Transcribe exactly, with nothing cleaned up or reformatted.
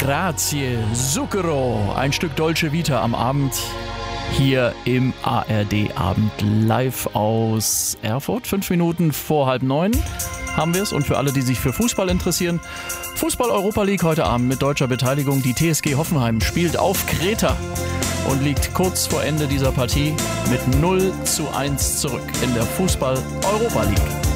Grazie, Zucchero. Ein Stück Dolce Vita am Abend hier im A R D-Abend live aus Erfurt. Fünf Minuten vor halb neun haben wir es. Und für alle, die sich für Fußball interessieren, Fußball-Europa League heute Abend mit deutscher Beteiligung. Die T S G Hoffenheim spielt auf Kreta und liegt kurz vor Ende dieser Partie mit null zu eins zurück in der Fußball-Europa League.